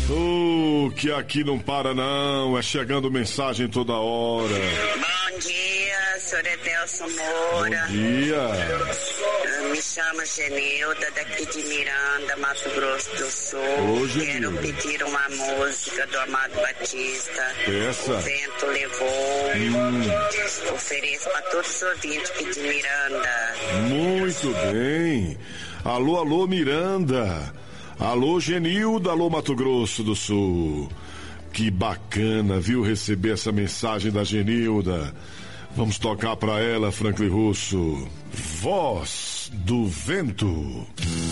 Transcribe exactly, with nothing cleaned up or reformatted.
Oh, que aqui não para não, é chegando mensagem toda hora. Bom dia, senhor Edelson Moura. Bom dia. Me chamo Genilda, daqui de Miranda, Mato Grosso do Sul. Ô, Quero Genilda. pedir uma música do Amado Batista. Peça. O Vento Levou. Hum. Ofereço para todos os ouvintes aqui de Miranda. Muito bem. Alô, alô, Miranda. Alô, Genilda, alô, Mato Grosso do Sul. Que bacana, viu, receber essa mensagem da Genilda. Vamos tocar pra ela, Franklin Russo. Voz do Vento.